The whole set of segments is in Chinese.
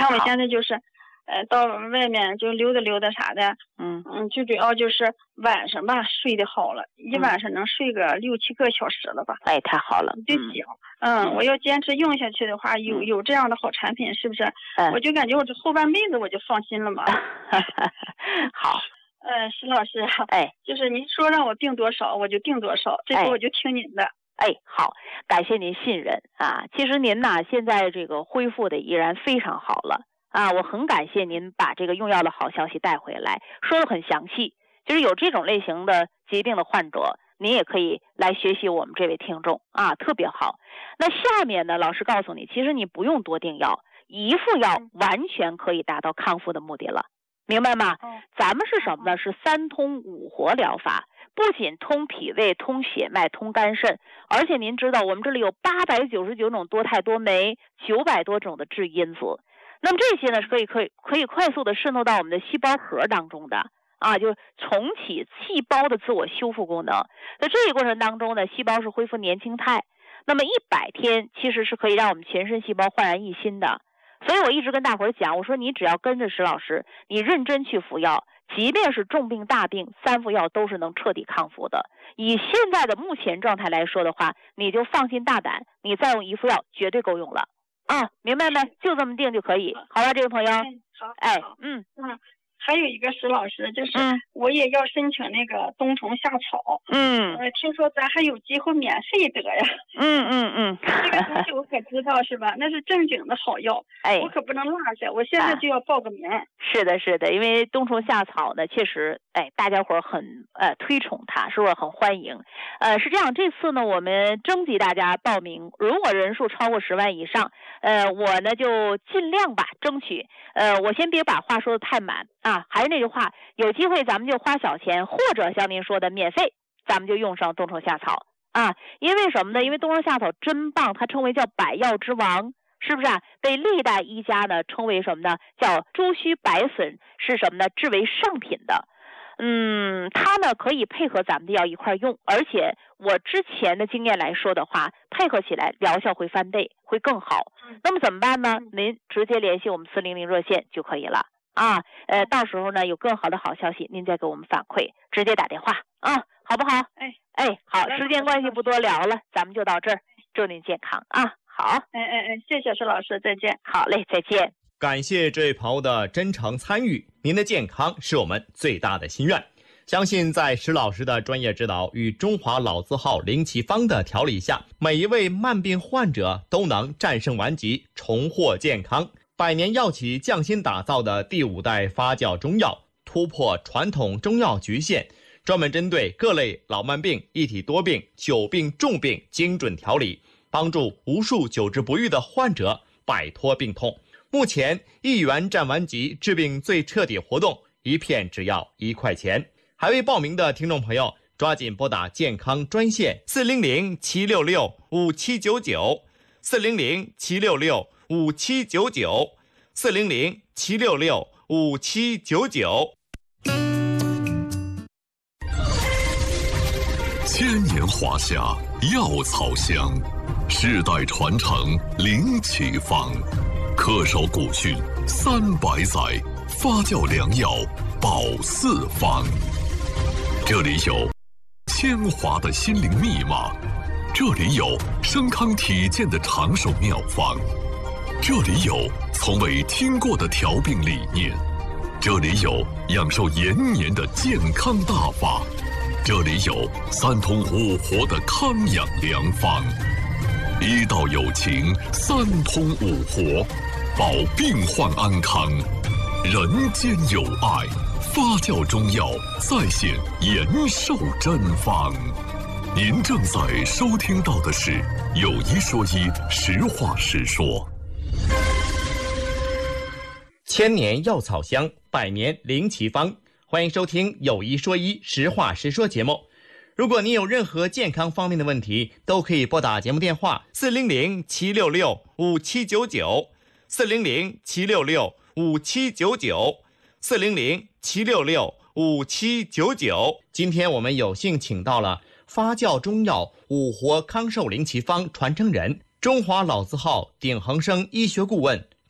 看我现在就是，到外面就溜达溜达啥的，最主要就是晚上吧睡得好了，一晚上能睡个6、7个小时了吧？ 哎，太好了。 就想，我要坚持用下去的话，有这样的好产品，是不是？我就感觉我这后半辈子我就放心了嘛。 好。 石老师，就是您说让我定多少，我就定多少，这次我就听您的。 好，感谢您信任啊。其实您呢，现在这个恢复的依然非常好了啊，我很感谢您把这个用药的好消息带回来，说得很详细。就是有这种类型的疾病的患者，您也可以来学习我们这位听众啊，特别好。那下面呢，老师告诉你，其实你不用多定药，一副药完全可以达到康复的目的了。明白吗？咱们是什么呢？是3通5活疗法，不仅通脾胃、通血脉、通肝肾，而且您知道我们这里有899种多肽多酶，900多种的致因子。那么这些呢，是可以快速的渗透到我们的细胞核当中的啊，就重启细胞的自我修复功能。在这个过程当中呢，细胞是恢复年轻态。那么100天其实是可以让我们全身细胞焕然一新的。所以我一直跟大伙儿讲，我说你只要跟着石老师，你认真去服药，即便是重病大病，3副药都是能彻底康复的。以现在的目前状态来说的话，你就放心大胆，你再用1副药绝对够用了啊，明白没？就这么定就可以，好吧，这位朋友。 好。还有一个石老师，就是我也要申请那个冬虫夏草。听说咱还有机会免费得呀。这个东西我可知道是吧？那是正经的好药，我可不能落下，我现在就要报个名。 是的，是的，因为冬虫夏草呢，确实，大家伙很推崇它，是不是很欢迎？是这样，这次呢，我们征集大家报名，如果人数超过10万以上，我呢就尽量吧，争取，我先别把话说的太满啊，还是那句话，有机会咱们就花小钱，或者像您说的免费，咱们就用上冬虫夏草啊。因为什么呢？因为冬虫夏草真棒，它称为叫百药之王，是不是啊？被历代医家呢称为什么呢？叫朱须白笋，是什么呢？制为上品的。它呢可以配合咱们的药一块用，而且我之前的经验来说的话，配合起来疗效会翻倍，会更好。那么怎么办呢？您直接联系我们400热线就可以了啊。到时候呢有更好的好消息，您再给我们反馈，直接打电话啊，好不好？好，时间关系不多聊了，咱们就到这儿，祝您健康啊。好， 谢谢石老师，再见。 好嘞，再见。 感谢这位朋友的真诚参与，您的健康是我们最大的心愿。相信在石老师的专业指导与中华老字号灵奇方的调理下，每一位慢病患者都能战胜顽疾，重获健康。百年药企匠心打造的第5代发酵中药，突破传统中药局限，专门针对各类老慢病、一体多病、久病重病精准调理，帮助无数久治不愈的患者摆脱病痛。目前1元战顽疾治病最彻底活动，1片只要1块钱。还未报名的听众朋友，抓紧拨打健康专线400-766-5799 400-766-5799 400-766-5799。 千年华夏药草香，世代传承灵奇方，恪守古训300载，发酵良药保4方。这里有千华的心灵密码，这里有升康体健的长寿妙方，这里有从未听过的调病理念，这里有养寿延年的健康大法，这里有3通5活的康养良方。医道有情，3通5活，保病患安康，人间有爱。发酵中药再现延寿真方。您正在收听到的是有一说一，实话实说。 千年药草香，百年灵奇方，欢迎收听有一说一，实话实说节目。如果您有任何健康方面的问题，都可以拨打节目电话400-766-5799 400-766-5799 400-766-5799。今天我们有幸请到了发酵中药5活康寿灵奇方传承人，中华老字号鼎恒生医学顾问，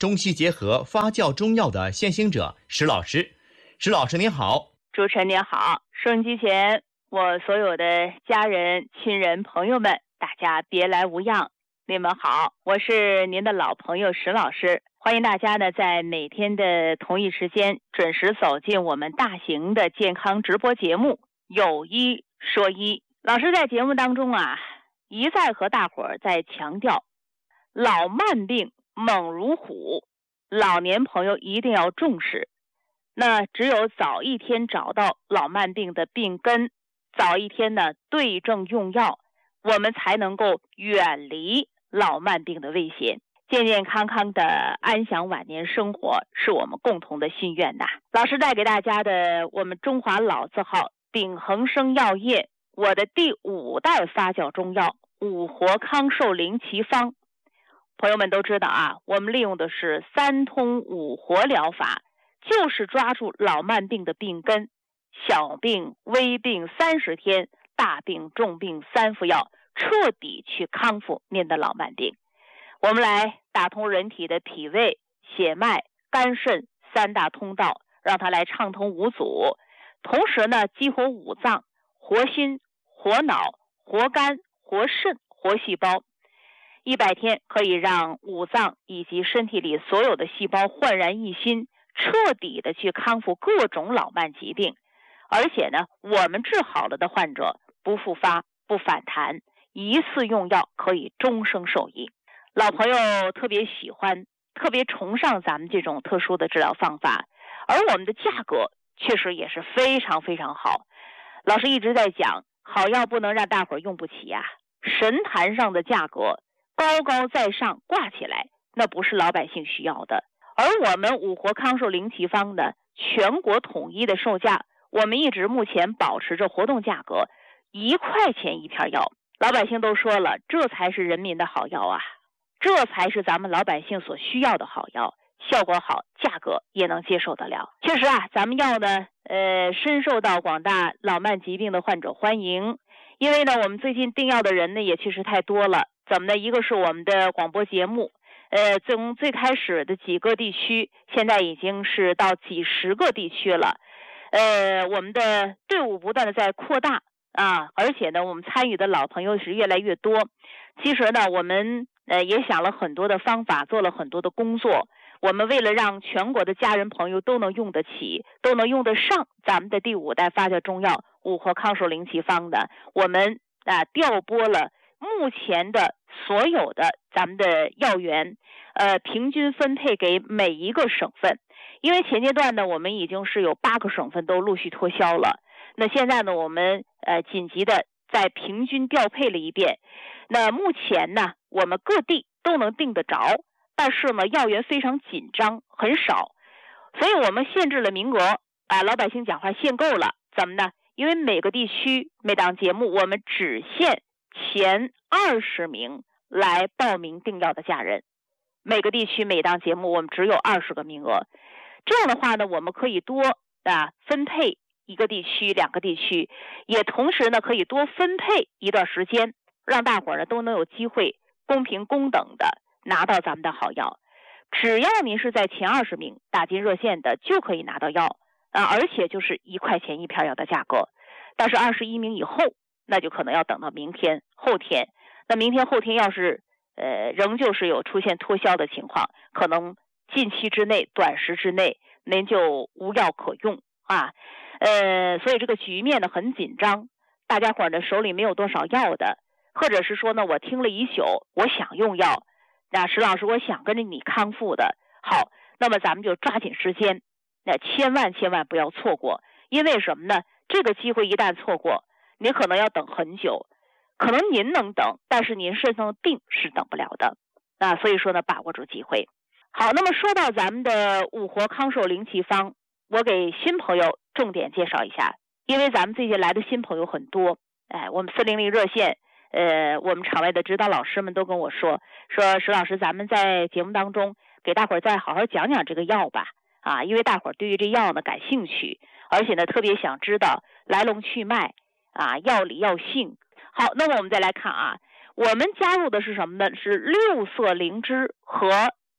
中西结合发酵中药的先行者石老师。石老师您好。 主持人您好，收音机前我所有的家人、亲人、朋友们，大家别来无恙，你们好，我是您的老朋友石老师。欢迎大家呢，在每天的同一时间准时走进我们大型的健康直播节目有医说医。老师在节目当中一再和大伙儿在强调，老慢病猛如虎，老年朋友一定要重视。那只有早一天找到老慢病的病根，早一天呢对症用药，我们才能够远离老慢病的危险，健健康康的安享晚年生活，是我们共同的心愿呐。老师带给大家的我们中华老字号鼎恒生药业我的第5代发酵中药五活康寿灵奇方。朋友们都知道我们利用的是3通5活疗法，就是抓住老慢病的病根，小病微病30天，大病重病3副药，彻底去康复您的老慢病。我们来打通人体的脾胃、血脉、肝肾3大通道，让它来畅通无阻，同时呢激活5脏，活心、活脑、活肝、活肾、活细胞。100天可以让5脏以及身体里所有的细胞焕然一新，彻底的去康复各种老慢疾病。而且呢，我们治好了的患者不复发、不反弹，一次用药可以终生受益。老朋友特别喜欢、特别崇尚咱们这种特殊的治疗方法，而我们的价格确实也是非常非常好。老师一直在讲，好药不能让大伙儿用不起神坛上的价格高高在上挂起来，那不是老百姓需要的。而我们五活康寿灵奇方的全国统一的售价，我们一直目前保持着活动价格1块钱1片药。老百姓都说了，这才是人民的好药这才是咱们老百姓所需要的好药，效果好，价格也能接受得了。确实咱们药呢深受到广大老慢疾病的患者欢迎。因为呢我们最近订药的人呢也确实太多了。怎么呢？一个是我们的广播节目从最开始的几个地区，现在已经是到几十个地区了。我们的队伍不断的在扩大而且呢我们参与的老朋友是越来越多。其实呢我们也想了很多的方法，做了很多的工作。我们为了让全国的家人朋友都能用得起，都能用得上咱们的第5代发酵中药五活康寿灵奇方的，我们调拨了目前的所有的咱们的药源平均分配给每一个省份。因为前阶段呢我们已经是有8个省份都陆续脱销了，那现在呢我们紧急的再平均调配了一遍。那目前呢我们各地都能订得着，但是呢药源非常紧张，很少，所以我们限制了名额老百姓讲话限购了。怎么呢？因为每个地区每档节目我们只限前20名来报名订药的家人，每个地区每档节目我们只有20个名额。这样的话呢我们可以多分配1个地区2个地区，也同时呢可以多分配一段时间，让大伙儿呢都能有机会公平公等的拿到咱们的好药。只要您是在前20名打进热线的就可以拿到药而且就是1块钱1片药的价格。但是21名以后那就可能要等到明天后天。那明天后天要是仍旧是有出现脱销的情况，可能近期之内短时之内您就无药可用所以这个局面呢很紧张，大家伙呢手里没有多少药的，或者是说呢我听了一宿我想用药，那石老师我想跟着你康复的，好，那么咱们就抓紧时间，那千万不要错过。因为什么呢？这个机会一旦错过，您可能要等很久，可能您能等，但是您身上的病是等不了的所以说呢把握住机会。好，那么说到咱们的五活康寿灵奇方，我给新朋友重点介绍一下。因为咱们最近来的新朋友很多我们400热线我们场外的指导老师们都跟我说石老师，咱们在节目当中给大伙儿再好好讲讲这个药吧因为大伙儿对于这药呢感兴趣，而且呢特别想知道来龙去脉药理药性。好，那么我们再来看我们加入的是什么呢？是6色灵芝和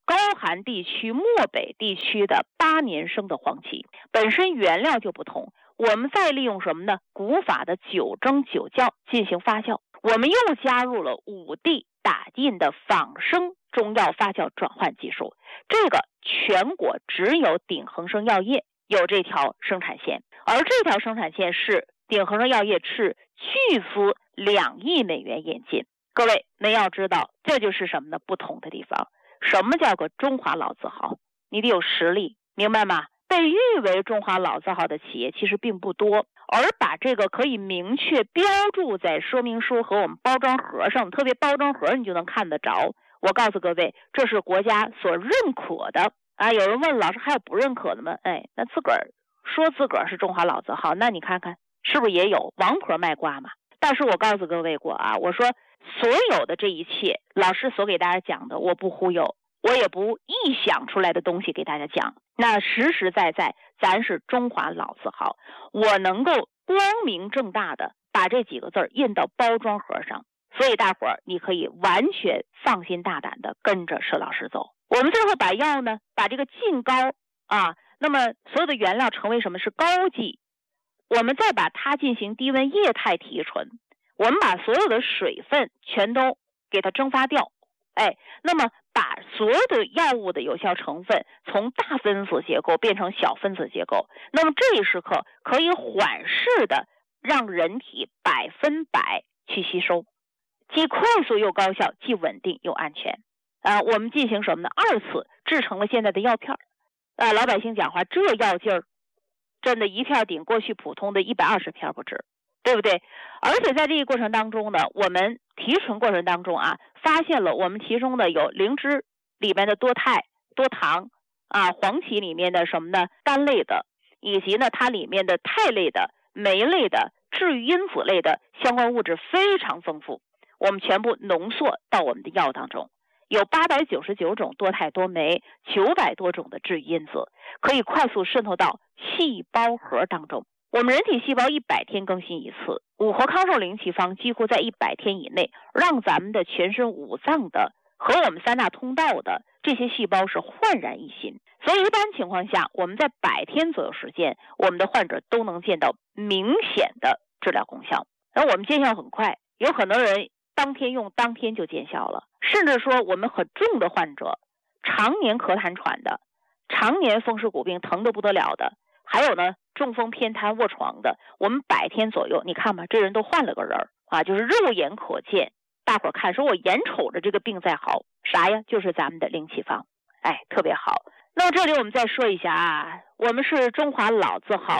高寒地区、漠北地区的8年生的黄芪，本身原料就不同，我们再利用什么呢？古法的9蒸9酵进行发酵，我们又加入了5D打印的仿生中药发酵转换技术，这个全国只有鼎恒生药业有这条生产线，而这条生产线是鼎恒生药业斥巨资2亿美元引进。各位，您要知道，这就是什么呢？不同的地方。什么叫个中华老字号？你得有实力，明白吗？被誉为中华老字号的企业其实并不多，而把这个可以明确标注在说明书和我们包装盒上，特别包装盒你就能看得着。我告诉各位，这是国家所认可的啊！有人问老师还有不认可的吗？那自个儿说自个儿是中华老字号，那你看看是不是也有王婆卖瓜嘛？但是我告诉各位过啊，我说所有的这一切，老师所给大家讲的，我不忽悠，我也不臆想出来的东西给大家讲，那实实在在咱是中华老字号，我能够光明正大的把这几个字印到包装盒上，所以大伙儿你可以完全放心大胆的跟着佘老师走。我们最后把药呢，把这个浸膏啊，那么所有的原料成为什么？是膏剂，我们再把它进行低温液态提纯，我们把所有的水分全都给它蒸发掉，那么把所有的药物的有效成分从大分子结构变成小分子结构，那么这一时刻可以缓释的让人体100%去吸收，既快速又高效，既稳定又安全。我们进行什么呢？2次制成了现在的药片。老百姓讲话，这药劲儿真的一片顶过去普通的120片不止，对不对？而且在这个过程当中呢，我们提纯过程当中啊，发现了我们其中的有灵芝里面的多肽、多糖黄芪里面的什么呢？苷类的，以及呢它里面的肽类的、酶类的、治愈因子类的相关物质非常丰富，我们全部浓缩到我们的药当中。有899种多肽多酶，900多种的治愈因子，可以快速渗透到细胞核当中。我们人体细胞100天更新一次，五活康寿灵气方几乎在100天以内，让咱们的全身5脏的和我们3大通道的这些细胞是焕然一新。所以一般情况下，我们在100天左右时间，我们的患者都能见到明显的治疗功效。而我们见效很快，有很多人当天用当天就见效了，甚至说我们很重的患者，常年咳痰喘的，常年风湿骨病疼得不得了的，还有呢中风偏瘫卧床的，我们100天左右，你看吧，这人都换了个人就是肉眼可见。大伙儿看说我眼瞅着这个病在好，啥呀？就是咱们的灵气方，特别好。那么这里我们再说一下我们是中华老字号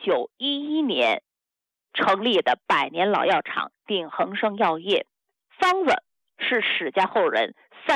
1911年成立的100年老药厂鼎恒生药业，方子是史家后人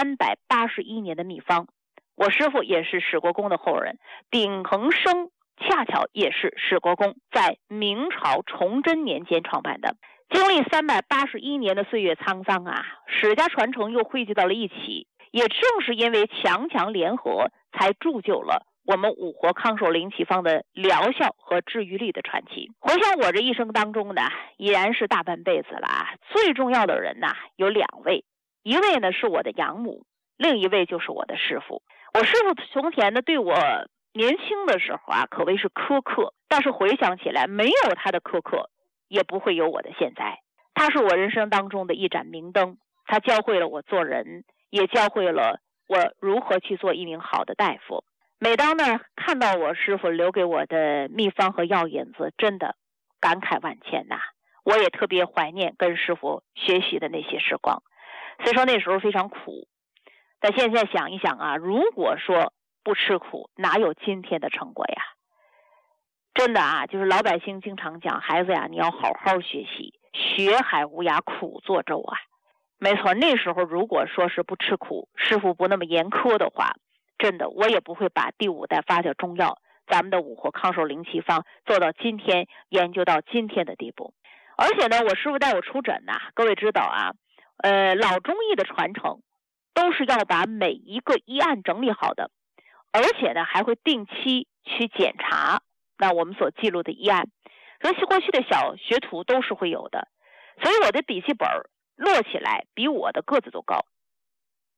381年的秘方，我师父也是史国公的后人，鼎恒生恰巧也是史国公在明朝崇祯年间创办的。经历381年的岁月沧桑史家传承又汇聚到了一起，也正是因为强强联合，才铸就了我们五活康寿灵气方的疗效和治愈力的传奇。回想我这一生当中呢，已然是大半辈子了最重要的人有2位，一位呢是我的养母，另一位就是我的师父。我师父从前呢对我年轻的时候可谓是苛刻，但是回想起来，没有他的苛刻，也不会有我的现在。他是我人生当中的一盏明灯，他教会了我做人，也教会了我如何去做一名好的大夫。每当呢看到我师父留给我的秘方和药引子，真的感慨万千我也特别怀念跟师父学习的那些时光。所以说那时候非常苦，但现在想一想如果说不吃苦，哪有今天的成果呀？真的就是老百姓经常讲，孩子你要好好学习，学海无涯苦作舟没错，那时候如果说是不吃苦，师父不那么严苛的话，真的我也不会把第5代发酵中药咱们的五活康寿灵气方做到今天，研究到今天的地步。而且呢，我师父带我出诊各位知道老中医的传承都是要把每一个医案整理好的，而且呢还会定期去检查那我们所记录的医案，所以过去的小学徒都是会有的。所以我的笔记本摞起来比我的个子都高，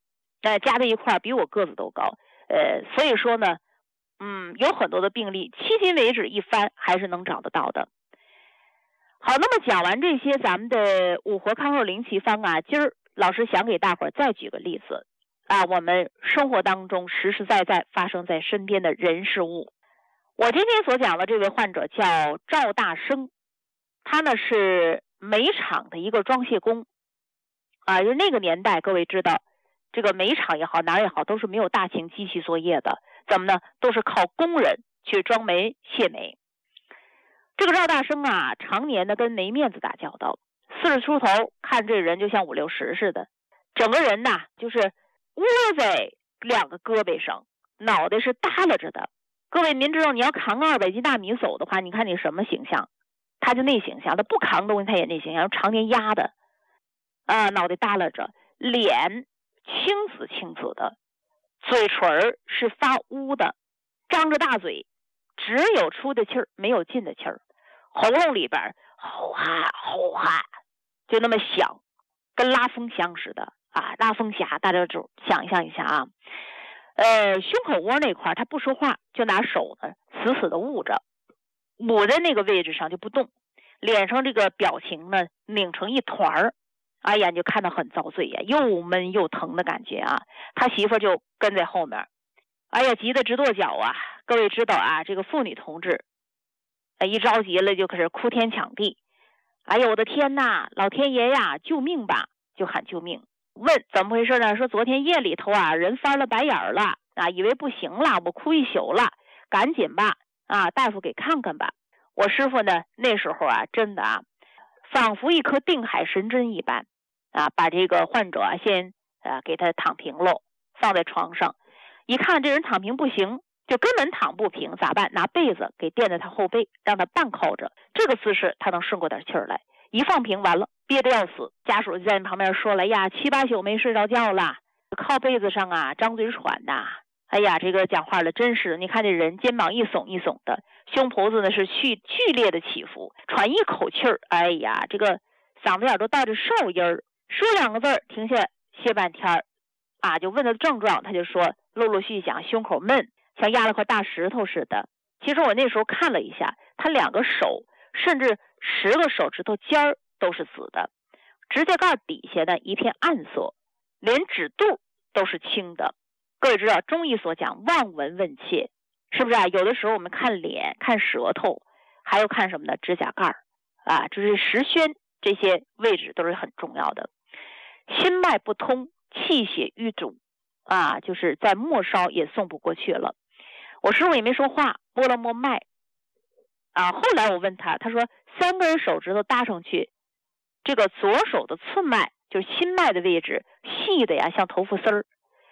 加在一块比我个子都高，所以说呢，有很多的病例，迄今为止一翻还是能找得到的。好，那么讲完这些咱们的五活康寿灵奇方啊，今儿老师想给大伙儿再举个例子啊，我们生活当中实实在在发生在身边的人事物。我今天所讲的这位患者叫赵大生，他呢是煤厂的一个装卸工啊，就那个年代各位知道，这个煤厂也好哪儿也好都是没有大型机器作业的，怎么呢？都是靠工人去装煤卸煤。这个赵大生啊，常年的跟煤面子打交道，40出头，看这人就像50、60似的，整个人呐就是窝在2个胳膊上，脑袋是耷拉着的。各位您知道，你要扛个200斤大米走的话，你看你什么形象？他就那形象，他不扛东西他也那形象，常年压的脑袋耷拉着，脸青紫的，嘴唇是发乌的，张着大嘴，只有出的气儿没有进的气儿，喉咙里边吼哈吼哈就那么响，跟拉风箱似的啊！拉风匣大家就想象一下啊，胸口窝那块他不说话，就拿手呢死死的捂着，捂在那个位置上就不动，脸上这个表情呢拧成一团儿，哎呀，你就看到很遭罪呀，又闷又疼的感觉啊。他媳妇就跟在后面，哎呀，急得直跺脚啊。各位知道啊，这个妇女同志一着急了就开始哭天抢地，哎呀，我的天哪，老天爷呀，救命吧，就喊救命。问怎么回事呢？说昨天夜里头啊，人翻了白眼了啊，以为不行了，我哭一宿了，赶紧吧啊，大夫给看看吧。我师傅呢那时候啊，真的啊，仿佛一颗定海神针一般啊，把这个患者啊先给他躺平喽，放在床上，一看这人躺平不行，就根本躺不平，咋办？拿被子给垫在他后背，让他半靠着，这个姿势他能顺过点气儿来。一放平完了，憋得要死，家属就在旁边说了呀，7、8宿没睡着觉了，靠被子上啊张嘴喘呐，哎呀，这个讲话了，真是你看这人肩膀一耸一耸的，胸脯子呢是剧烈的起伏，喘一口气儿，哎呀，这个嗓子眼都带着哨音儿，说2个字停下歇半天啊，就问他的症状，他就说陆陆续续讲胸口闷，像压了块大石头似的。其实我那时候看了一下，他2个手甚至10个手指头尖儿都是紫的，指甲盖底下的一片暗色，连指肚都是青的。各位知道中医所讲望闻问切，是不是啊？有的时候我们看脸看舌头，还有看什么呢？指甲盖啊，就是石宣这些位置都是很重要的。心脉不通，气血瘀阻啊，就是在末梢也送不过去了。我师傅也没说话，摸了摸脉啊。后来我问他，他说3根手指头搭上去，这个左手的寸脉就是心脉的位置，细的呀像头发丝儿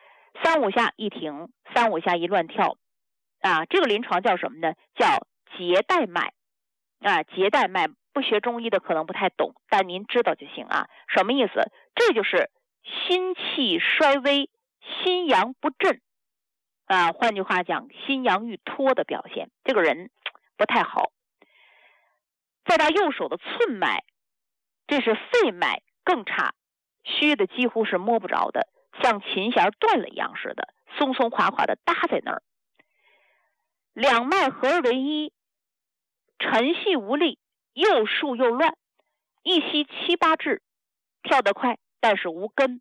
，3、5下一停，3、5下一乱跳啊。这个临床叫什么呢？叫结带脉啊。结带脉不学中医的可能不太懂，但您知道就行啊。什么意思？这就是心气衰微，心阳不振啊。换句话讲，心阳欲脱的表现，这个人不太好。再到右手的寸脉，这是肺脉更差，虚的几乎是摸不着的，像琴弦断了一样似的，松松垮垮的搭在那儿。2脉合而为一，沉细无力，又竖又乱，一吸7、8至，跳得快，但是无根。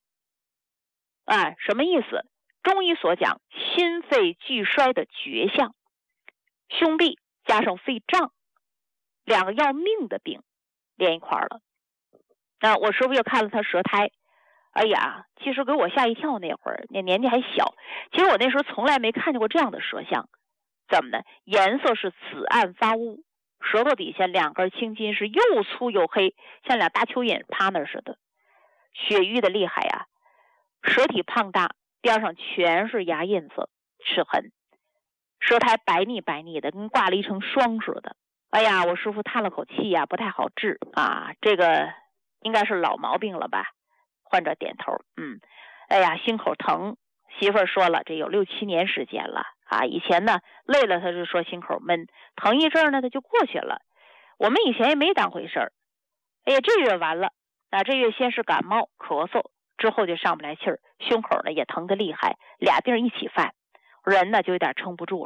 什么意思？中医所讲心肺俱衰的绝象，胸痹加上肺胀，2个要命的病连一块了。我师傅又看了他舌苔，哎呀，其实给我吓一跳。那会儿那年纪还小，其实我那时候从来没看见过这样的舌象。怎么呢？颜色是紫暗发乌，舌头底下2根青筋是又粗又黑，像俩大蚯蚓趴那似的，血瘀的厉害呀。舌体胖大，边上全是牙印子齿痕，舌苔白腻白腻的，跟挂了一层霜似的。哎呀，我师傅叹了口气呀，不太好治啊，这个应该是老毛病了吧。患者点头，哎呀，心口疼，媳妇儿说了，这有6、7年时间了啊。以前呢累了他就说心口闷，疼一阵呢他就过去了，我们以前也没当回事儿。哎呀，这月完了，这月先是感冒咳嗽， 之后就上不来气儿，胸口呢也疼得厉害，俩病一起犯，人呢就有点撑不住了。